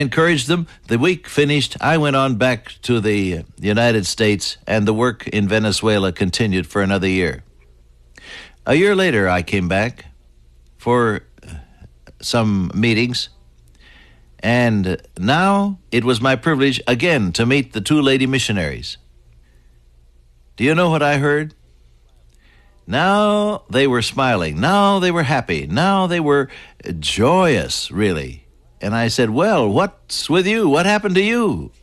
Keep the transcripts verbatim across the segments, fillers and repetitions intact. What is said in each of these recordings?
encouraged them. The week finished. I went on back to the United States, and the work in Venezuela continued for another year. A year later, I came back for some meetings, and now it was my privilege again to meet the two lady missionaries. Do you know what I heard? Now they were smiling. Now they were happy. Now they were joyous, really. And I said, well, what's with you? What happened to you?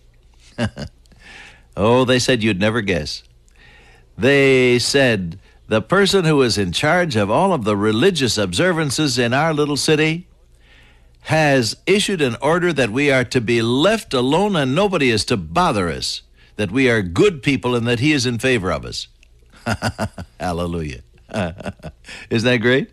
Oh, they said you'd never guess. They said the person who is in charge of all of the religious observances in our little city has issued an order that we are to be left alone and nobody is to bother us, that we are good people and that he is in favor of us. Hallelujah. Isn't that great?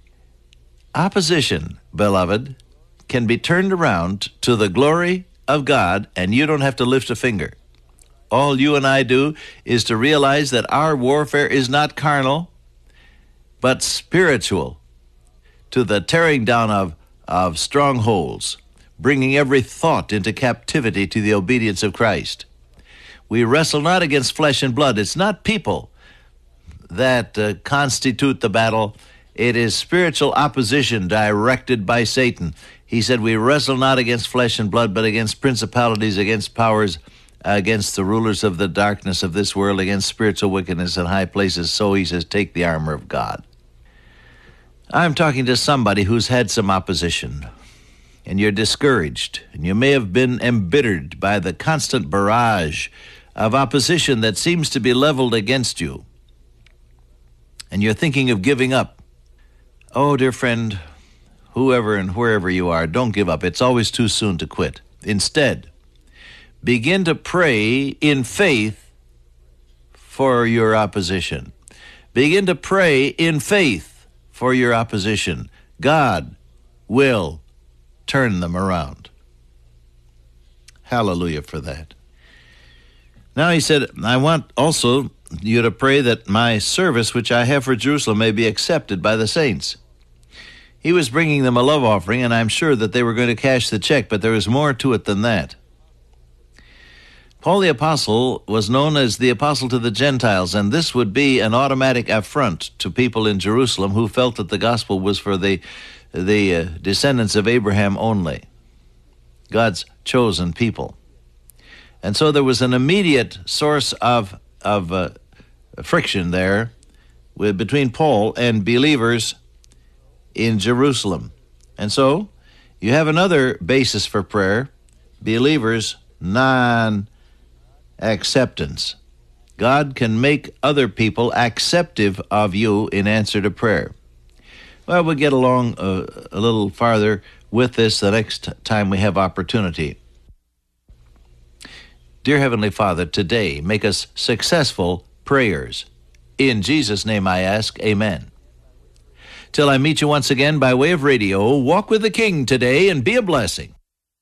Opposition, beloved, can be turned around to the glory of God, and you don't have to lift a finger. All you and I do is to realize that our warfare is not carnal, but spiritual, to the tearing down of, of strongholds, bringing every thought into captivity to the obedience of Christ. We wrestle not against flesh and blood. It's not people that uh, constitute the battle. It is spiritual opposition directed by Satan. He said, we wrestle not against flesh and blood, but against principalities, against powers, against the rulers of the darkness of this world, against spiritual wickedness in high places. So he says, take the armor of God. I'm talking to somebody who's had some opposition, and you're discouraged, and you may have been embittered by the constant barrage of opposition that seems to be leveled against you, and you're thinking of giving up. Oh, dear friend, whoever and wherever you are, don't give up. It's always too soon to quit. Instead, begin to pray in faith for your opposition. Begin to pray in faith for your opposition. God will turn them around. Hallelujah for that. Now he said, I want also you to pray that my service which I have for Jerusalem may be accepted by the saints. He was bringing them a love offering, and I'm sure that they were going to cash the check, but there was more to it than that. Paul the Apostle was known as the Apostle to the Gentiles, and this would be an automatic affront to people in Jerusalem who felt that the gospel was for the, the uh, descendants of Abraham only, God's chosen people. And so there was an immediate source of, of uh, friction there with, between Paul and believers in Jerusalem. And so you have another basis for prayer, believers' non-acceptance. God can make other people acceptive of you in answer to prayer. Well, we'll get along a, a little farther with this the next time we have opportunity. Dear Heavenly Father, today make us successful prayers. In Jesus' name I ask, amen. Till I meet you once again by way of radio, walk with the King today and be a blessing.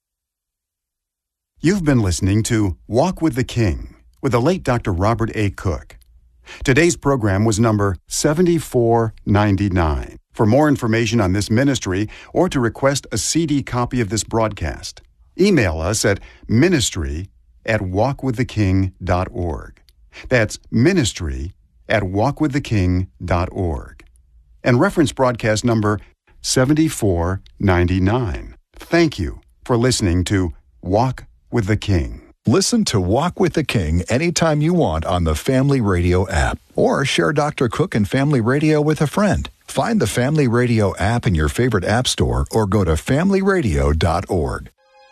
You've been listening to Walk with the King with the late Doctor Robert A. Cook. Today's program was number seventy-four ninety-nine. For more information on this ministry or to request a C D copy of this broadcast, email us at ministry at walk with the king dot org. That's ministry at walk with the king dot org. And reference broadcast number seventy-four ninety-nine. Thank you for listening to Walk with the King. Listen to Walk with the King anytime you want on the Family Radio app, or share Doctor Cook and Family Radio with a friend. Find the Family Radio app in your favorite app store or go to family radio dot org.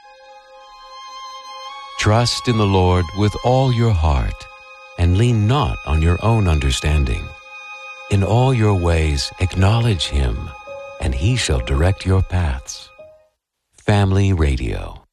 Trust in the Lord with all your heart, and lean not on your own understanding. In all your ways acknowledge Him, and He shall direct your paths. Family Radio.